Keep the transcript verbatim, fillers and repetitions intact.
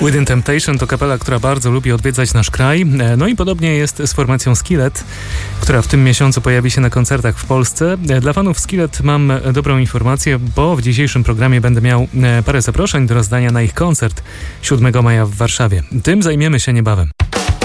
Within Temptation to kapela, która bardzo lubi odwiedzać nasz kraj. No i podobnie jest z formacją Skillet, która w tym miesiącu pojawi się na koncertach w Polsce. Dla fanów Skillet mam dobrą informację, bo w dzisiejszym programie będę miał parę zaproszeń do rozdania na ich koncert siódmego maja w Warszawie. Tym zajmiemy się niebawem.